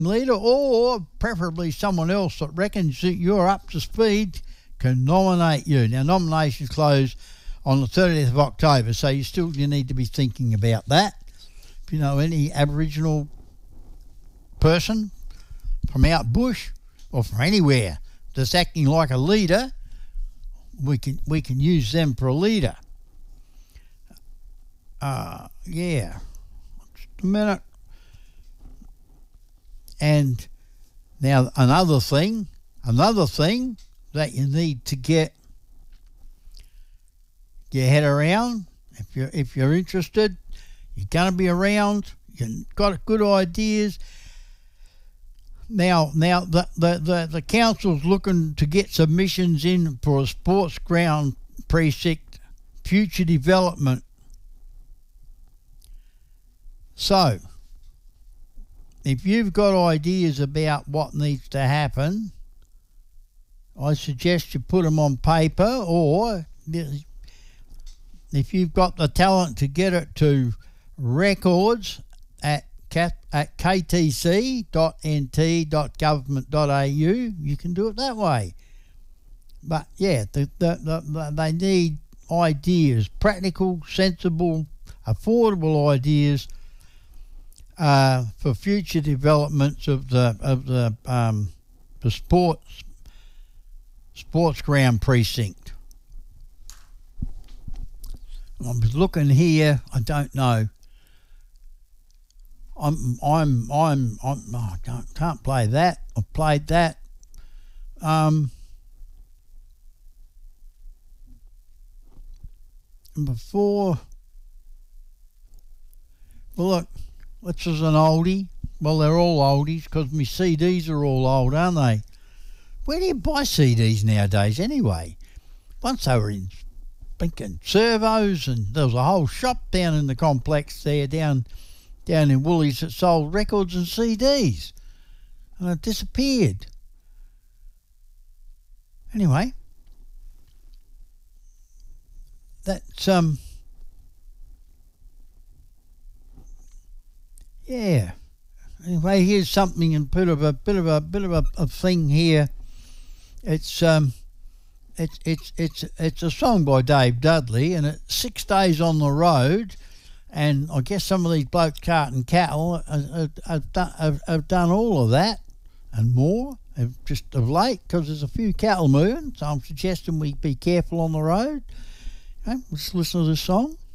leader, or preferably someone else that reckons that you're up to speed, can nominate you. Now, nominations close on the 30th of October, so you need to be thinking about that. If you know any Aboriginal person from out bush or from anywhere that's acting like a leader, we can use them for a leader. Yeah. Just a minute. And now another thing that you need to get your head around, if you're interested, you're going to be around, you've got good ideas. Now the council's looking to get submissions in for a sports ground precinct future development. So, if you've got ideas about what needs to happen, I suggest you put them on paper, or if you've got the talent to get it to records at ktc.nt.government.au, you can do it that way. But yeah, they need ideas, practical, sensible, affordable ideas for future developments of the sports ground precinct. I'm looking here. I don't know. I can't play that. I've played that. Before. Well, look, this is an oldie. Well, they're all oldies because my CDs are all old, aren't they? Where do you buy CDs nowadays anyway? Once they were in thinking servos, and there was a whole shop down in the complex there, down in Woolies, that sold records and CDs, and it disappeared. Anyway, that's yeah. Anyway, here's something and bit of a thing here. It's a song by Dave Dudley, and it's 6 days on the road. And I guess some of these blokes carting cattle have done all of that and more just of late, because there's a few cattle moving. So I'm suggesting we be careful on the road. Okay, let's listen to this song.